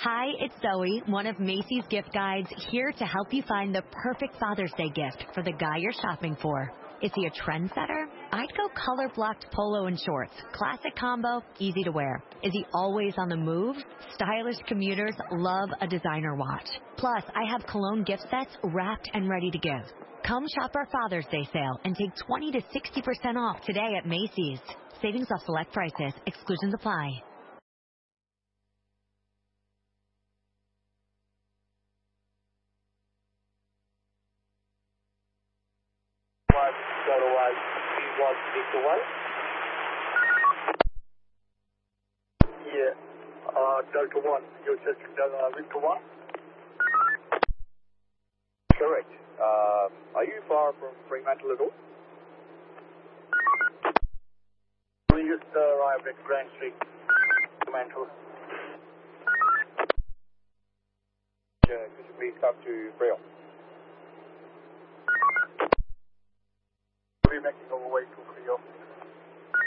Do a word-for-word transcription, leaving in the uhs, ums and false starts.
Hi, it's Zoe, one of Macy's gift guides, here to help you find the perfect Father's Day gift for the guy you're shopping for. Is he a trendsetter? I'd go color-blocked polo and shorts. Classic combo, easy to wear. Is he always on the move? Stylish commuters love a designer watch. Plus, I have cologne gift sets wrapped and ready to give. Come shop our Father's Day sale and take twenty to sixty percent off today at Macy's. Savings off select prices. Exclusions apply. Delta Y, B one, Victor one. Yeah, uh, Delta one, you're just uh, Victor one? Correct. Uh, are you far from Fremantle at all? We just uh, arrived at Grand Street, Fremantle. Yeah, could you please come to Braille? We'll be making our way to Braille.